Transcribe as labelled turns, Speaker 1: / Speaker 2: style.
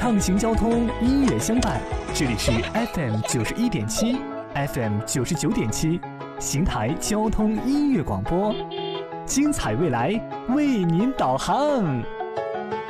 Speaker 1: 畅行交通，音乐相伴。这里是 FM 91.7 FM 99.7邢台交通音乐广播，精彩未来为您导航。